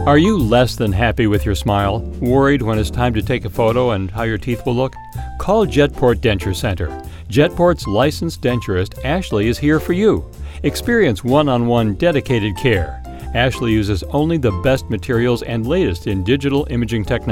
Are you less than happy with your smile? Worried when it's time to take a photo and how your teeth will look? Call Jetport Denture Center. Jetport's licensed denturist, Ashley, is here for you. Experience one-on-one dedicated care. Ashley uses only the best materials and latest in digital imaging technology.